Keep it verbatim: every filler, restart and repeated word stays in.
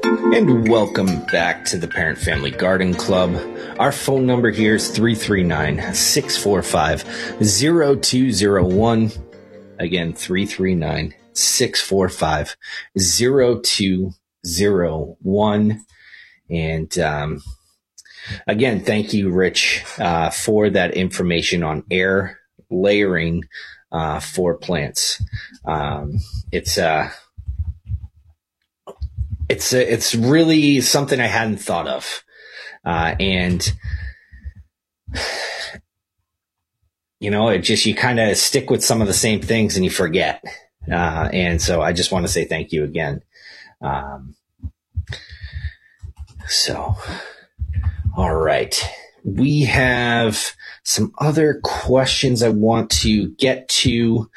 And welcome back to the Parent Family Garden Club. Our phone number here is three three nine, six four five, zero two zero one. Again, three three nine, six four five, zero two zero one. And um, again, thank you, Rich, uh, for that information on air layering uh, for plants. Um, it's uh, It's a, it's really something I hadn't thought of. Uh, and, you know, it just, you kind of stick with some of the same things and you forget. Uh, and so I just want to say thank you again. Um, so, all right. We have some other questions I want to get to.